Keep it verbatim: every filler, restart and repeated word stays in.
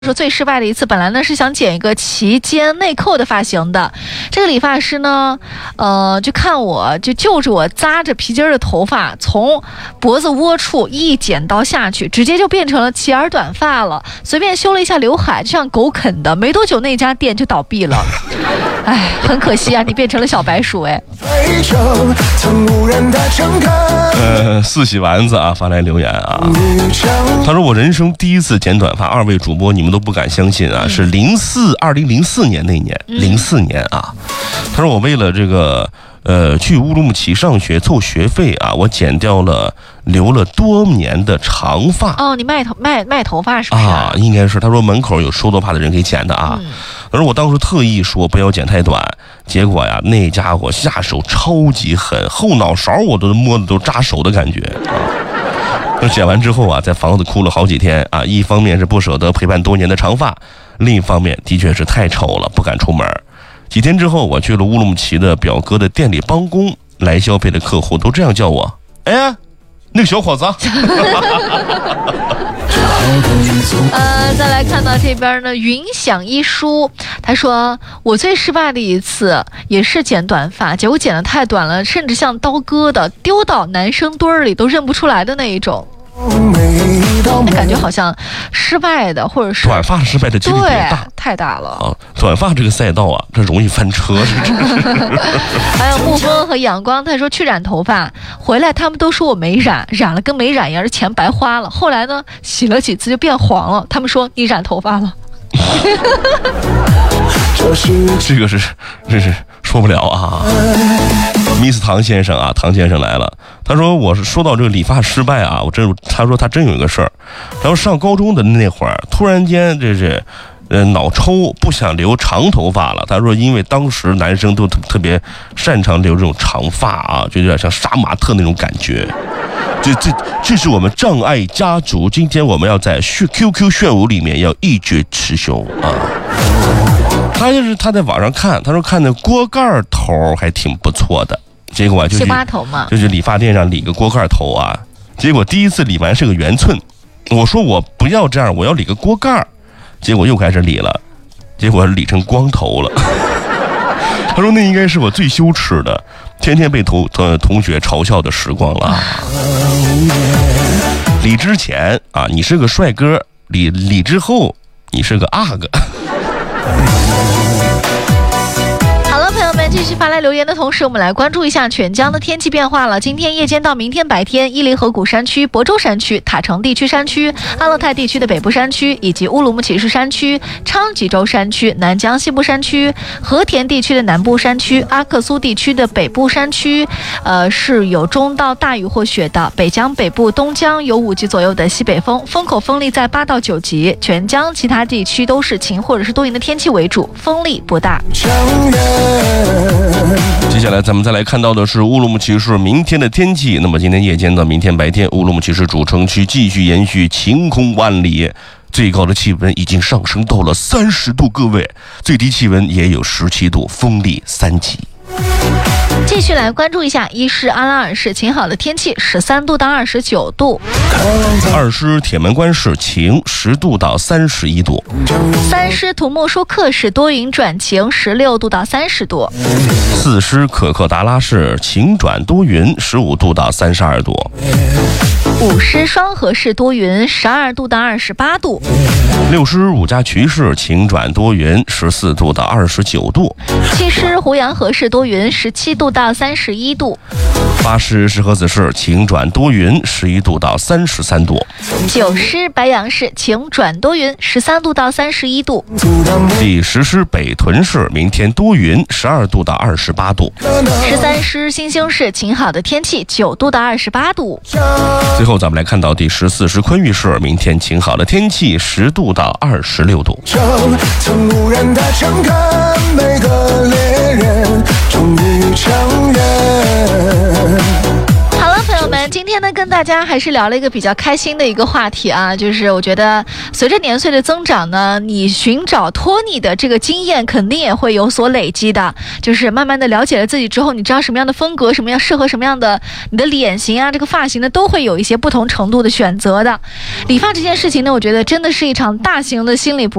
说最失败的一次，本来呢是想剪一个齐肩内扣的发型的，这个理发师呢，呃，就看我就就着我扎着皮筋的头发，从脖子窝处一剪刀下去，直接就变成了齐耳短发了。随便修了一下刘海，就像狗啃的，没多久那家店就倒闭了。哎，很可惜啊，你变成了小白鼠哎。 呃，四喜丸子啊发来留言啊，他说我人生第一次剪短发，二位主播你们都不敢相信啊，是零四二零零四年那年，零四年啊。他说我为了这个呃去乌鲁木齐上学凑学费啊，我剪掉了留了多年的长发。 哦，你卖头卖卖头发是不是啊？应该是。他说门口有收头发的人给剪的啊。嗯、他说我当时特意说不要剪太短，结果呀那家伙下手超级狠，后脑勺我都摸的都扎手的感觉啊。那剪完之后啊，在房子哭了好几天啊，一方面是不舍得陪伴多年的长发，另一方面的确是太丑了，不敢出门。几天之后，我去了乌鲁木齐的表哥的店里帮工，来消费的客户都这样叫我，哎，那个小伙子。 呃，再来看到这边呢，云想一书，他说我最失败的一次也是剪短发，结果剪得太短了，甚至像刀割的，丢到男生堆儿里都认不出来的那一种。那感觉好像失败的，或者是短发失败的几率比较大， 太大了啊！短发这个赛道啊，这容易翻车。 还有沐风和阳光，他说去染头发回来，他们都说我没染，染了跟没染一样，钱白花了。后来呢，洗了几次就变黄了，他们说你染头发了。 这个是这是说不了啊。Miss 唐先生啊，唐先生来了。他说我是说到这个理发失败啊，我真他说他真有一个事儿。然后上高中的那会儿，突然间这是呃脑抽，不想留长头发了。他说因为当时男生都特特别擅长留这种长发啊，就有点像杀马特那种感觉。这这这是我们障碍家族，今天我们要在 Q Q 炫舞里面要一决雌雄啊。他就是他在网上看，他说看那锅盖头还挺不错的，结果就西瓜头嘛， 就是理发店上理个锅盖头啊，结果第一次理完是个圆寸，我说我不要这样，我要理个锅盖，结果又开始理了，结果理成光头了。他说那应该是我最羞耻的，天天被同呃同学嘲笑的时光了。理之前啊，你是个帅哥；理理之后，你是个阿哥。 好了，朋友们，继续发来留言的同时，我们来关注一下全疆的天气变化了。今天夜间到明天白天，伊犁河谷山区、亳州山区、塔城地区山区、阿勒泰地区的北部山区，以及乌鲁木齐市山区、昌吉州山区、南疆西部山区、和田地区的南部山区、阿克苏地区的北部山区，呃，是有中到大雨或雪的。北疆北部、东疆有五级左右的西北风，风口风力在八到九级。全疆其他地区都是晴或者是多云的天气为主，风力不大。 接下来咱们再来看到的是乌鲁木齐市明天的天气。那么今天夜间到明天白天，乌鲁木齐市主城区继续延续晴空万里，最高的气温已经上升到了三十度，各位，最低气温也有十七度，风力三级。 继续来关注一下伊势阿拉尔市晴好的天气，十三度到二十九度。 二师铁门关市晴，十度到三十一度。 三师土木舒克市多云转晴，十六度到三十度。 四师可可达拉市晴转多云，十五度到三十二度。 五师双河市多云，十二度到二十八度。 六师五家渠市晴转多云，十四度到二十九度。 七师胡杨河市多云，十七度到三十一度。 八师石河子市晴转多云，十一度到三十三度。 九师白杨市晴转多云，十三度到三十一度。 第十师北屯市明天多云，十二度到二十八度。 十三师新兴市晴好的天气，九度到二十八度。 最后咱们来看到第十四师昆玉市明天晴好的天气，十度到二十六度。 曾无人的诚恳，每个猎人终于承认。 好了，朋友们，今今天呢，跟大家还是聊了一个比较开心的一个话题啊，就是我觉得随着年岁的增长呢，你寻找托尼的这个经验肯定也会有所累积的，就是慢慢的了解了自己之后，你知道什么样的风格，什么样适合什么样的你的脸型啊，这个发型呢，都会有一些不同程度的选择的。理发这件事情呢，我觉得真的是一场大型的心理博